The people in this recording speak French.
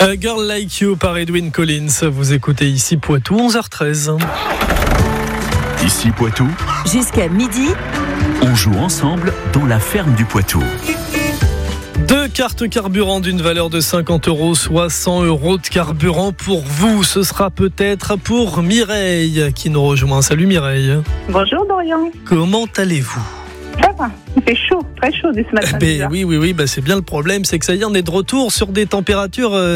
A Girl Like You par Edwyn Collins. Vous écoutez ici Poitou, 11h13. Ici Poitou, Jusqu'à midi, on joue ensemble dans la ferme du Poitou. 2 cartes carburant d'une valeur de 50 €, soit 100 € de carburant pour vous. Ce sera peut-être pour Mireille qui nous rejoint. Salut Mireille. Bonjour Dorian. Comment allez-vous ? Ça va, il fait chaud, très chaud ce matin. Oui, c'est bien le problème, c'est que ça y est, on est de retour sur des températures